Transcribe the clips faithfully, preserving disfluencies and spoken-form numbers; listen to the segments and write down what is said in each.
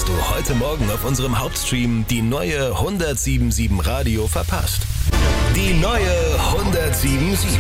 hast du heute Morgen auf unserem Hauptstream die neue hundertsiebensechzig Radio verpasst? Die neue hundertsiebenundsiebzig.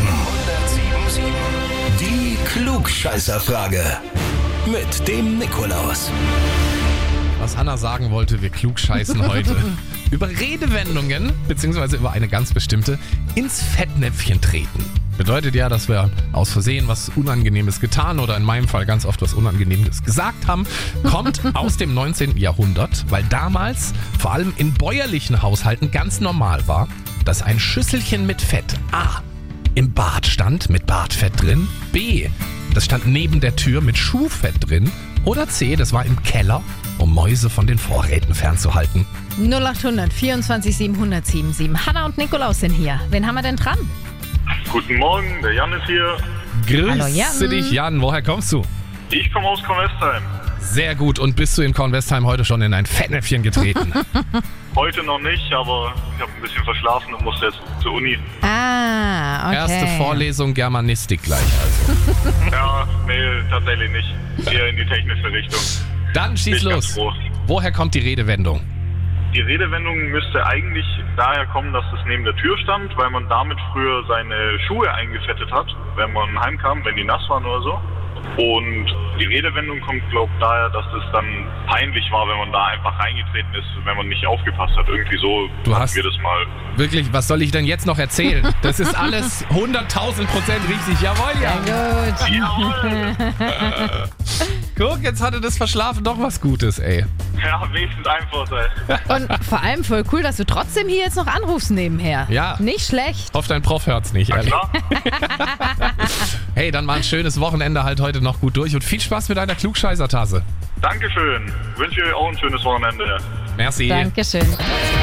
Die Klugscheißerfrage. Mit dem Nikolaus. Was Anna sagen wollte, wir klugscheißen heute über Redewendungen, beziehungsweise über eine ganz bestimmte, ins Fettnäpfchen treten. Bedeutet ja, dass wir aus Versehen was Unangenehmes getan oder in meinem Fall ganz oft was Unangenehmes gesagt haben. Kommt aus dem neunzehnten Jahrhundert, weil damals vor allem in bäuerlichen Haushalten ganz normal war, dass ein Schüsselchen mit Fett A. im Bad stand mit Badfett drin, B. das stand neben der Tür mit Schuhfett drin oder C. das war im Keller, um Mäuse von den Vorräten fernzuhalten. null acht hundert vierundzwanzig siebenhundert siebenundsiebzig. Hanna und Nikolaus sind hier. Wen haben wir denn dran? Guten Morgen, der Jan ist hier. Grüße Hallo, Jan. dich, Jan. Woher kommst du? Ich komme aus Kornwestheim. Sehr gut. Und bist du in Kornwestheim heute schon in ein Fettnäpfchen getreten? Heute noch nicht, aber ich habe ein bisschen verschlafen und musste jetzt zur Uni. Ah, okay. Erste Vorlesung Germanistik gleich also. Ja, nee, tatsächlich nicht. Eher in die technische Richtung. Dann schieß Bin ich ganz los. froh. Woher kommt die Redewendung? Die Redewendung müsste eigentlich daher kommen, dass es neben der Tür stand, weil man damit früher seine Schuhe eingefettet hat, wenn man heimkam, wenn die nass waren oder so. Und die Redewendung kommt, glaube ich, daher, dass es dann peinlich war, wenn man da einfach reingetreten ist, wenn man nicht aufgepasst hat. Irgendwie so Du hatten hast- wir das mal. Wirklich, was soll ich denn jetzt noch erzählen? Das ist alles hunderttausend Prozent richtig. Jawohl, ja. Gut. Jawohl! Guck, jetzt hatte das Verschlafen doch was Gutes, ey. Ja, wenigstens ein Vorteil. Und vor allem voll cool, dass du trotzdem hier jetzt noch anrufst nebenher. Ja. Nicht schlecht. Hoffe, dein Prof hört's nicht, ehrlich. Klar. Hey, dann war ein schönes Wochenende halt heute noch gut durch und viel Spaß mit deiner Klugscheißertasse. Dankeschön. Wünsche euch auch ein schönes Wochenende. Merci. Dankeschön.